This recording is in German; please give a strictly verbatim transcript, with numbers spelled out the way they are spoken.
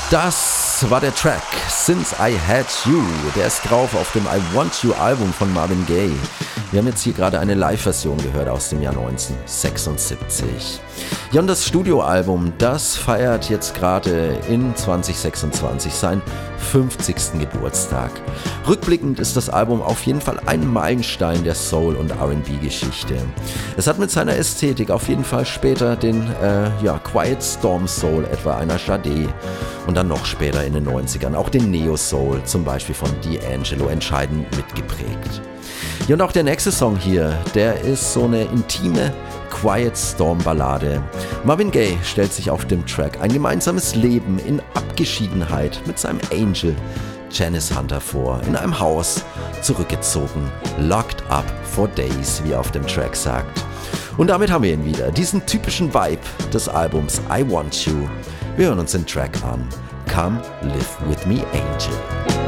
Das war der Track Since I Had You. Der ist drauf auf dem I Want You Album von Marvin Gaye. Wir haben jetzt hier gerade eine Live-Version gehört aus dem Jahr neunzehnhundertsechsundsiebzig. Ja, und das Studioalbum, das feiert jetzt gerade in zwanzig sechsundzwanzig seinen fünfzigsten Geburtstag. Rückblickend ist das Album auf jeden Fall ein Meilenstein der Soul- und R and B-Geschichte. Es hat mit seiner Ästhetik auf jeden Fall später den äh, ja, Quiet Storm Soul etwa einer Sade und dann noch später in den neunzigern auch den Neo Soul, zum Beispiel von D'Angelo, entscheidend mitgeprägt. Ja, und auch der nächste Song hier, der ist so eine intime Quiet Storm Ballade. Marvin Gaye stellt sich auf dem Track ein gemeinsames Leben in Abgeschiedenheit mit seinem Angel Janice Hunter vor, in einem Haus, zurückgezogen, locked up for days, wie er auf dem Track sagt. Und damit haben wir ihn wieder, diesen typischen Vibe des Albums I Want You. Wir hören uns den Track an. Come Live With Me, Angel.